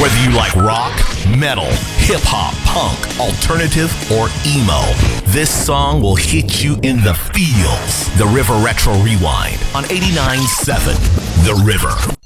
Whether you like rock, metal, hip-hop, punk, alternative, or emo, this song will hit you in the feels. The River Retro Rewind on 89.7 The River.